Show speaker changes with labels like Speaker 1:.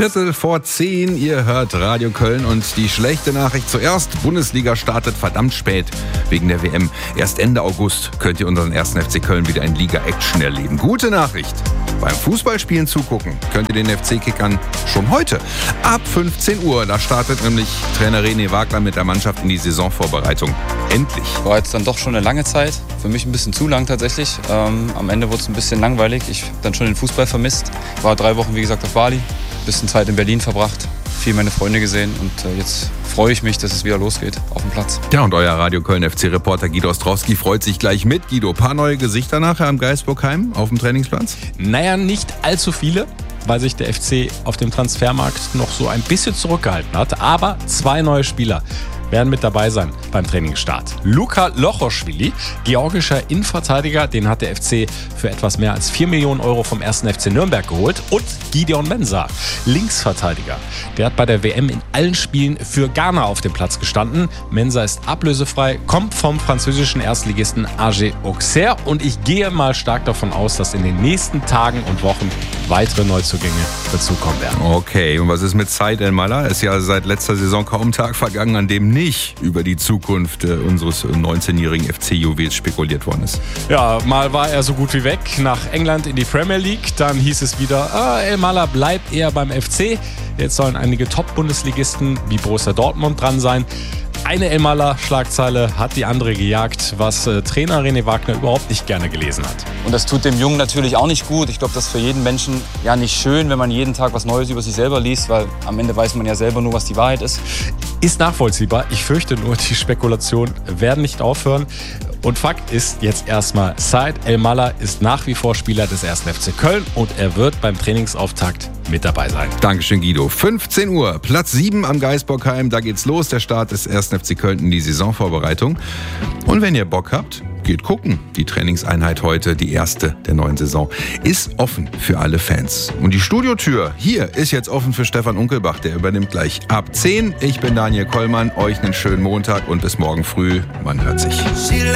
Speaker 1: 9:15. Ihr hört Radio Köln und die schlechte Nachricht zuerst. Bundesliga startet verdammt spät wegen der WM. Erst Ende August könnt ihr unseren 1. FC Köln wieder in Liga-Action erleben. Gute Nachricht. Beim Fußballspielen zugucken könnt ihr den FC-Kickern schon heute. Ab 15 Uhr, da startet nämlich Trainer René Wagner mit der Mannschaft in die Saisonvorbereitung. Endlich.
Speaker 2: War jetzt dann doch schon eine lange Zeit. Für mich ein bisschen zu lang tatsächlich. Am Ende wurde es ein bisschen langweilig. Ich habe dann schon den Fußball vermisst. War 3 Wochen, wie gesagt, auf Bali. Ein bisschen Zeit in Berlin verbracht. Viel meine Freunde gesehen. Und jetzt freue ich mich, dass es wieder losgeht auf dem Platz.
Speaker 1: Ja, und euer Radio Köln FC-Reporter Guido Ostrowski freut sich gleich mit. Guido, paar neue Gesichter nachher am Geisburgheim auf dem Trainingsplatz?
Speaker 3: Naja, nicht allzu viele, weil sich der FC auf dem Transfermarkt noch so ein bisschen zurückgehalten hat. Aber 2 neue Spieler werden mit dabei sein beim Trainingsstart. Luka Lochoschwili, georgischer Innenverteidiger, den hat der FC für etwas mehr als 4 Millionen Euro vom 1. FC Nürnberg geholt. Und Gideon Mensah, Linksverteidiger. Der hat bei der WM in allen Spielen für Ghana auf dem Platz gestanden. Mensah ist ablösefrei, kommt vom französischen Erstligisten AG Auxerre. Und ich gehe mal stark davon aus, dass in den nächsten Tagen und Wochen weitere Neuzugänge dazukommen werden.
Speaker 1: Okay, und was ist mit Said El-Mallah? Ist ja seit letzter Saison kaum ein Tag vergangen, an dem nicht über die Zukunft unseres 19-jährigen FC-Juwels spekuliert worden ist.
Speaker 3: Ja, mal war er so gut wie weg nach England in die Premier League. Dann hieß es wieder, El-Mallah bleibt eher beim FC. Jetzt sollen einige Top-Bundesligisten wie Borussia Dortmund dran sein. Eine El-Mallah-Schlagzeile hat die andere gejagt, was Trainer René Wagner überhaupt nicht gerne gelesen hat.
Speaker 2: Und das tut dem Jungen natürlich auch nicht gut. Ich glaube, das ist für jeden Menschen ja nicht schön, wenn man jeden Tag was Neues über sich selber liest, weil am Ende weiß man ja selber nur, was die Wahrheit ist.
Speaker 3: Ist nachvollziehbar. Ich fürchte nur, die Spekulationen werden nicht aufhören. Und Fakt ist jetzt erstmal, Said El-Mallah ist nach wie vor Spieler des 1. FC Köln und er wird beim Trainingsauftakt mit dabei sein.
Speaker 1: Dankeschön, Guido. 15 Uhr, Platz 7 am Geisburgheim. Da geht's los, der Start des 1. FC Köln in die Saisonvorbereitung. Und wenn ihr Bock habt, geht gucken. Die Trainingseinheit heute, die erste der neuen Saison, ist offen für alle Fans. Und die Studiotür hier ist jetzt offen für Stefan Unkelbach. Der übernimmt gleich ab 10. Ich bin Daniel Kollmann. Euch einen schönen Montag und bis morgen früh. Man hört sich.